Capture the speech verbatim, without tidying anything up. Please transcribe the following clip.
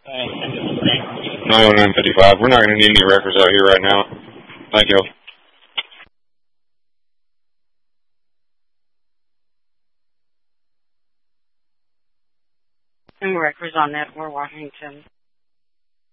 nine one nine fifty-five. We're not going to need any records out here right now. Thank you. And records on Network Washington.